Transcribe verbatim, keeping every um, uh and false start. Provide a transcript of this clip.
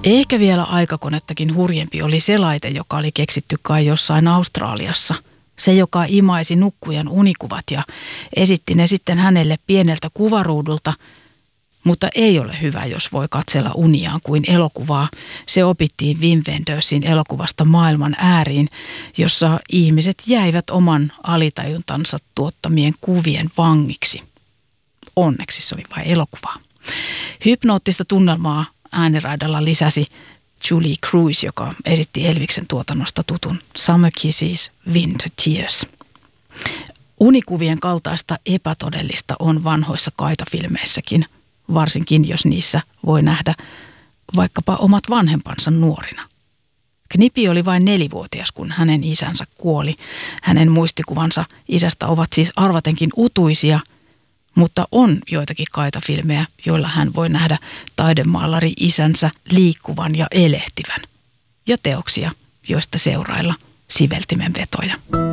Ehkä vielä aikakonettakin hurjempi oli se laite, joka oli keksitty kai jossain Australiassa. Se, joka imaisi nukkujan unikuvat ja esitti ne sitten hänelle pieneltä kuvaruudulta, mutta ei ole hyvä, jos voi katsella uniaan kuin elokuvaa. Se opittiin Wim Wendersin elokuvasta Maailman ääriin, jossa ihmiset jäivät oman alitajuntansa tuottamien kuvien vangiksi. Onneksi se oli vain elokuvaa. Hypnoottista tunnelmaa ääniraidalla lisäsi Julie Cruise, joka esitti Elviksen tuotannosta tutun Summer Kisses, Winter Tears. Unikuvien kaltaista epätodellista on vanhoissa kaitafilmeissäkin, varsinkin jos niissä voi nähdä vaikkapa omat vanhempansa nuorina. Knipi oli vain nelivuotias, kun hänen isänsä kuoli. Hänen muistikuvansa isästä ovat siis arvatenkin utuisia, mutta on joitakin kaitafilmejä, joilla hän voi nähdä taidemaalari isänsä liikkuvan ja elehtivän. Ja teoksia, joista seurailla siveltimen vetoja.